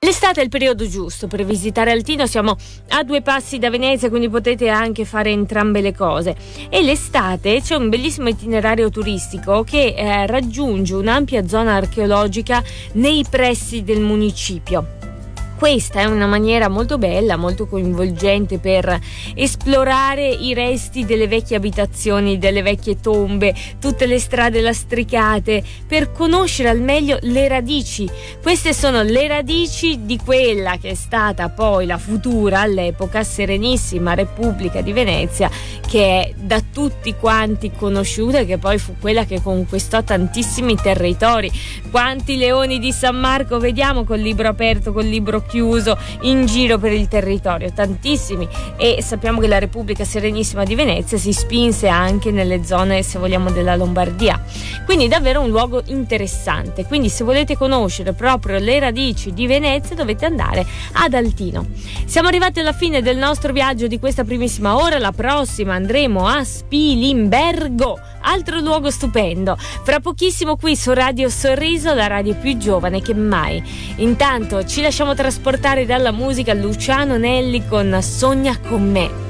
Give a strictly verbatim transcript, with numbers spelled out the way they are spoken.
L'estate è il periodo giusto per visitare Altino, siamo a due passi da Venezia, quindi potete anche fare entrambe le cose. E l'estate c'è un bellissimo itinerario turistico che eh, raggiunge un'ampia zona archeologica nei pressi del municipio. Questa è una maniera molto bella, molto coinvolgente per esplorare i resti delle vecchie abitazioni, delle vecchie tombe, tutte le strade lastricate, per conoscere al meglio le radici. Queste sono le radici di quella che è stata poi la futura, all'epoca, Serenissima Repubblica di Venezia, che è da tutti quanti conosciuta e che poi fu quella che conquistò tantissimi territori. Quanti leoni di San Marco vediamo col libro aperto, col libro chiuso in giro per il territorio, tantissimi, e sappiamo che la Repubblica Serenissima di Venezia si spinse anche nelle zone, se vogliamo, della Lombardia, quindi davvero un luogo interessante. Quindi se volete conoscere proprio le radici di Venezia dovete andare ad Altino. Siamo arrivati alla fine del nostro viaggio di questa primissima ora. La prossima andremo a Spilimbergo, altro luogo stupendo, fra pochissimo qui su Radio Sorriso, la radio più giovane che mai. Intanto ci lasciamo trasportare dalla musica. Luciano Nelli con Sogna con me.